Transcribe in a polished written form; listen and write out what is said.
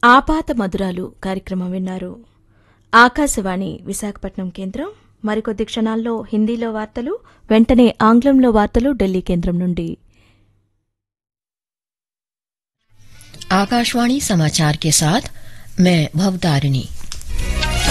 ఆపాత మధురాలు కార్యక్రమం విన్నారు. ఆకాశవాణి విశాఖపట్నం కేంద్రం. మరికొద్ది క్షణాల్లో హిందీలో వార్తలు, వెంటనే ఆంగ్లంలో వార్తలు ఢిల్లీ కేంద్రం నుండి. आकाशवाणी समाचार के साथ मैं भवतारिणी।